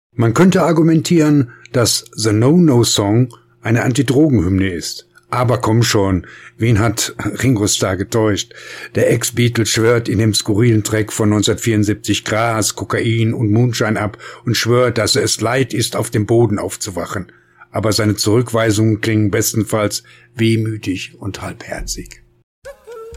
Man könnte argumentieren, dass The No-No Song eine Antidrogenhymne ist. Aber komm schon, wen hat Ringo Starr getäuscht? Der Ex-Beatle schwört in dem skurrilen Track von 1974 Gras, Kokain und Moonshine ab und schwört, dass er es leid ist, auf dem Boden aufzuwachen. Aber seine Zurückweisungen klingen bestenfalls wehmütig und halbherzig.